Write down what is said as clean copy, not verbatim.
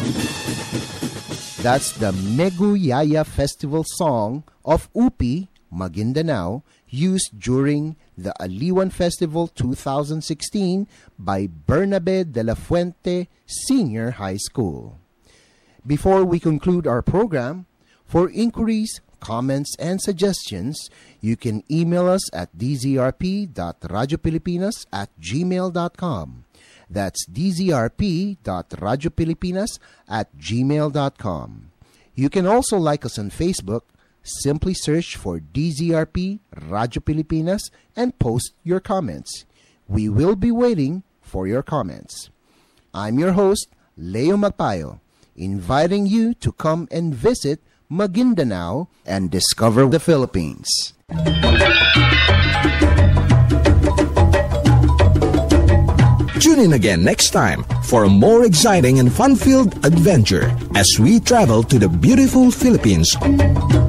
That's the Meguyaya Festival song of UPI, Maguindanao, used during the Aliwan Festival 2016 by Bernabe de la Fuente Senior High School. Before we conclude our program, for inquiries, comments, and suggestions, you can email us at dzrp.radiopilipinas@gmail.com. That's dzrp.radiopilipinas@gmail.com. You can also like us on Facebook. Simply search for DZRP Radio Pilipinas and post your comments. We will be waiting for your comments. I'm your host, Leo Magpayo, inviting you to come and visit Maguindanao and discover the Philippines. Tune in again next time for a more exciting and fun-filled adventure as we travel to the beautiful Philippines.